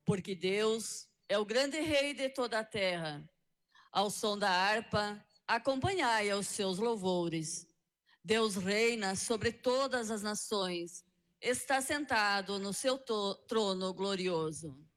porque Deus é o grande rei de toda a terra. Ao som da harpa, acompanhai aos seus louvores. Deus reina sobre todas as nações, está sentado no seu trono glorioso.